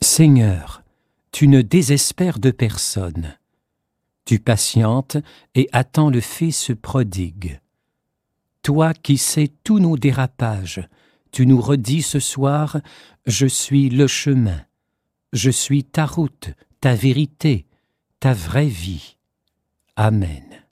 Seigneur, tu ne désespères de personne. Tu patientes et attends le Fils prodigue. Toi qui sais tous nos dérapages, tu nous redis ce soir, je suis le chemin, je suis ta route, ta vérité, ta vraie vie. Amen.